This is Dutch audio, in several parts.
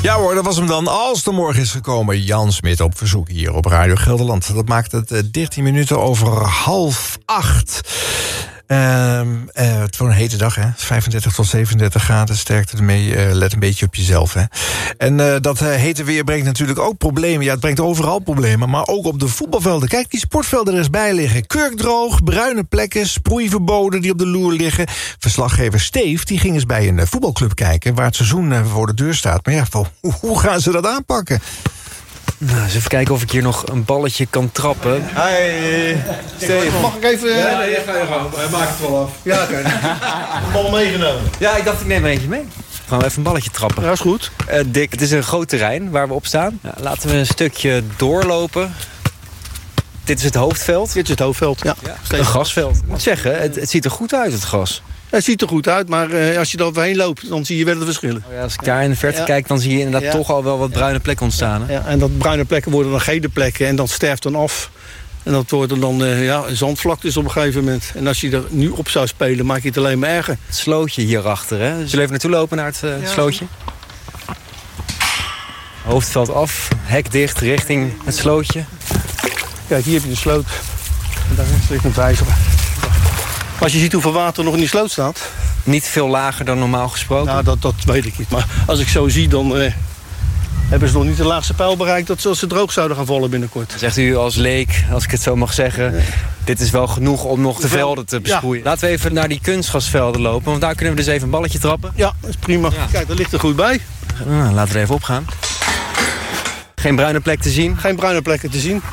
Ja hoor, dat was hem dan. Als de morgen is gekomen, Jan Smit op verzoek hier op Radio Gelderland. Dat maakt het 13 minuten over 7:30. Het wordt een hete dag, hè? 35 tot 37 graden, sterkte ermee. Let een beetje op jezelf, hè? En dat hete weer brengt natuurlijk ook problemen. Ja, het brengt overal problemen, maar ook op de voetbalvelden. Kijk, die sportvelden er eens bij liggen. Kurkdroog, bruine plekken, sproeiverboden die op de loer liggen. Verslaggever Steef, die ging eens bij een voetbalclub kijken waar het seizoen voor de deur staat. Maar ja, hoe gaan ze dat aanpakken? Nou, eens even kijken of ik hier nog een balletje kan trappen. Hi, Steven. Mag ik even... Ja, nee, ga je gang. Hij maakt het wel af. Ja, oké. Een bal meegenomen. Ja, ik dacht ik neem er eentje mee. Gaan we even een balletje trappen. Ja, is goed. Dick, het is een groot terrein waar we op staan. Ja, laten we een stukje doorlopen. Dit is het hoofdveld. Dit is het hoofdveld, ja. Een grasveld. Ik moet zeggen, het ziet er goed uit, het gras. Het ziet er goed uit, maar als je er overheen loopt, dan zie je wel de verschillen. Oh ja, als ik daar in de verte kijk, dan zie je inderdaad toch al wel wat bruine plekken ontstaan. Hè? Ja, en dat bruine plekken worden dan gele plekken en dat sterft dan af. En dat worden dan zandvlaktes op een gegeven moment. En als je er nu op zou spelen, maak je het alleen maar erger. Het slootje hierachter, hè? Zullen we even naartoe lopen naar het slootje? Hoofdveld af, hek dicht richting het slootje. Kijk, hier heb je de sloot. En daar ligt een wijzeren. Als je ziet hoeveel water nog in die sloot staat. Niet veel lager dan normaal gesproken? Nou, dat weet ik niet. Maar als ik zo zie, dan hebben ze nog niet de laagste pijl bereikt dat ze droog zouden gaan vallen binnenkort. Zegt u als leek, als ik het zo mag zeggen, dit is wel genoeg om nog de velden te besproeien. Ja. Laten we even naar die kunstgrasvelden lopen, want daar kunnen we dus even een balletje trappen. Ja, dat is prima. Ja. Kijk, dat ligt er goed bij. Nou, laten we er even opgaan. Geen bruine plek te zien? Geen bruine plekken te zien.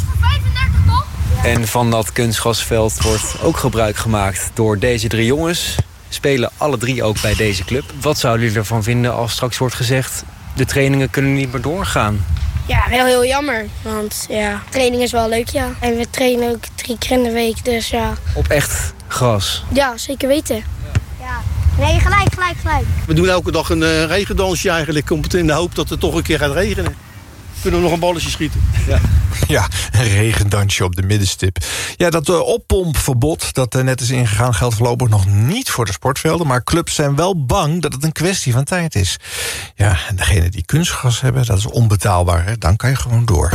En van dat kunstgrasveld wordt ook gebruik gemaakt door deze 3 jongens. Spelen alle 3 ook bij deze club. Wat zouden jullie ervan vinden als straks wordt gezegd, de trainingen kunnen niet meer doorgaan? Ja, wel heel jammer. Want ja, training is wel leuk, ja. En we trainen ook 3 keer in de week, dus ja. Op echt gras? Ja, zeker weten. Ja. Nee, gelijk. We doen elke dag een regendansje eigenlijk. In de hoop dat het toch een keer gaat regenen. Kunnen we nog een balletje schieten. Ja, een regendansje op de middenstip. Ja, dat oppompverbod dat net is ingegaan geldt voorlopig nog niet voor de sportvelden, maar clubs zijn wel bang dat het een kwestie van tijd is. Ja, en degene die kunstgras hebben, dat is onbetaalbaar. Hè? Dan kan je gewoon door.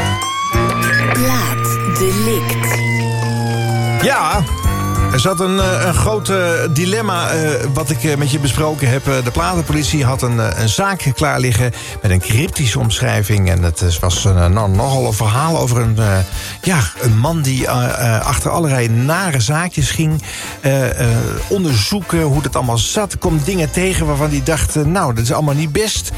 Plaatsdelict. Ja, er zat een groot dilemma wat ik met je besproken heb. De platenpolitie had een zaak klaar liggen met een cryptische omschrijving. En het was nogal een verhaal over een man die achter allerlei nare zaakjes ging onderzoeken hoe dat allemaal zat. Er komt dingen tegen waarvan hij dacht, nou, dat is allemaal niet best.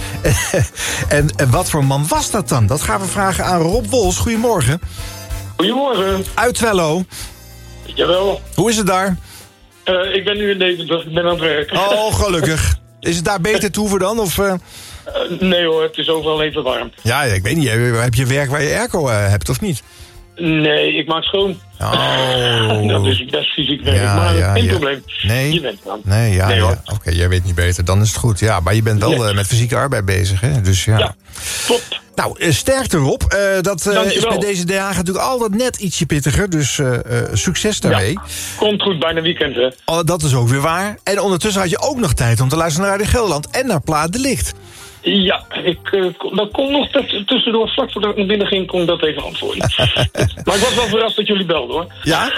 en wat voor man was dat dan? Dat gaan we vragen aan Rob Wols. Goedemorgen. Goedemorgen. Uit Twello. Jawel. Hoe is het daar? Ik ben nu in Deventer, ik ben aan het werken. Oh, gelukkig. Is het daar beter toe dan? Of, nee hoor, het is overal even warm. Ja, ik weet niet. Heb je werk waar je airco hebt of niet? Nee, ik maak schoon. Oh. Dat is best fysiek werk, maar geen probleem. Nee? Je bent eraan. Nee, hoor. Oké, jij weet niet beter, dan is het goed. Ja, maar je bent wel met fysieke arbeid bezig, hè? Dus ja. Klopt. Nou, sterkte erop. Dat is bij deze dagen natuurlijk altijd net ietsje pittiger. Dus succes daarmee. Ja, komt goed, bijna weekend, hè. Oh, dat is ook weer waar. En ondertussen had je ook nog tijd om te luisteren naar Radio Gelderland en naar Plaatsdelict. Ja, dat kon nog tussendoor, vlak voordat ik naar binnen ging, kon ik dat even antwoorden. Maar ik was wel verrast dat jullie belden, hoor.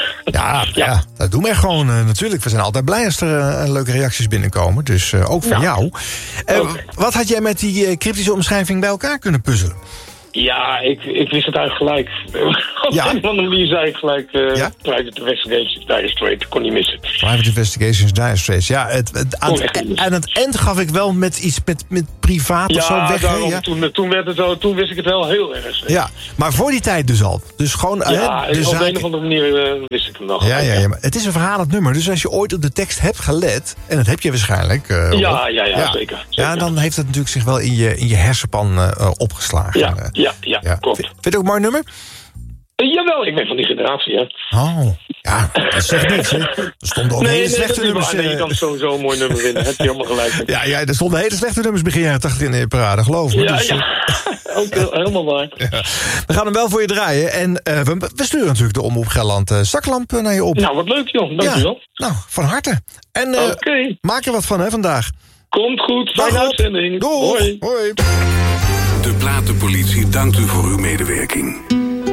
Ja, dat doen wij gewoon natuurlijk. We zijn altijd blij als er leuke reacties binnenkomen. Dus ook van jou. Wat had jij met die cryptische omschrijving bij elkaar kunnen puzzelen? Ja, ik wist het eigenlijk gelijk. Op een of andere manier zei ik gelijk... Private Investigations, Dire Straits, kon niet missen. Private Investigations, Dire Straits. Ja, aan het eind gaf ik wel met iets met privaat of zo weg. Daarom, toen wist ik het wel heel erg. Ja, maar voor die tijd dus al. Dus gewoon... op een of andere manier wist ik hem nog. Ja, maar het is een verhalend nummer. Dus als je ooit op de tekst hebt gelet... en dat heb je waarschijnlijk... zeker. Ja, dan heeft het natuurlijk zich wel in je hersenpan opgeslagen. Ja, klopt. Vind je het ook een mooi nummer? Jawel, ik ben van die generatie, hè. Oh, ja, dat zegt niks, hè. Er stonden ook hele slechte nummers... Nee, je kan sowieso een mooi nummer vinden. Heb je helemaal gelijk. Ja, er stonden hele slechte nummers begin jaren 80 in de parade, geloof me. Ook helemaal waar. Ja. We gaan hem wel voor je draaien. En we sturen natuurlijk de Omroep Gelderland zaklamp naar je op. Nou, wat leuk, joh. Dankjewel. Nou, van harte. En maak er wat van, hè, vandaag. Komt goed. Fijne uitzending. Doei. Hoi. Hoi. De Platenpolitie dankt u voor uw medewerking.